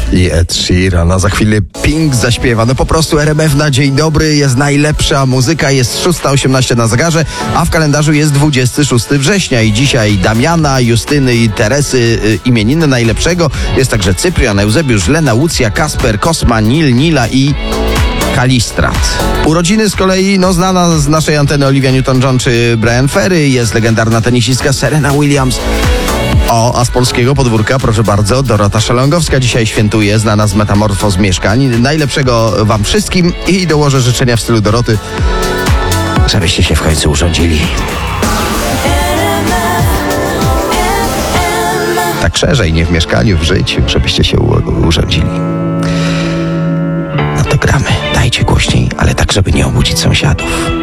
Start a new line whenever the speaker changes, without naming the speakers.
I Ed Sheeran, a za chwilę Pink zaśpiewa. No po prostu RMF na dzień dobry, jest najlepsza muzyka, jest 6:18 na zegarze, a w kalendarzu jest 26 września i dzisiaj Damiana, Justyny i Teresy imieniny najlepszego. Jest także Cyprian, Eusebiusz, Lena, Łucja, Kasper, Kosma, Nila i Kalistrat. Urodziny z kolei, znana z naszej anteny Olivia Newton-John czy Bryan Ferry, jest legendarna tenisistka Serena Williams. A z polskiego podwórka, proszę bardzo, Dorota Szelongowska dzisiaj świętuje, znana z metamorfoz mieszkań. Najlepszego wam wszystkim i dołożę życzenia w stylu Doroty, żebyście się w końcu urządzili. Tak szerzej, nie w mieszkaniu, w życiu, żebyście się urządzili. No to gramy, dajcie głośniej, ale tak, żeby nie obudzić sąsiadów.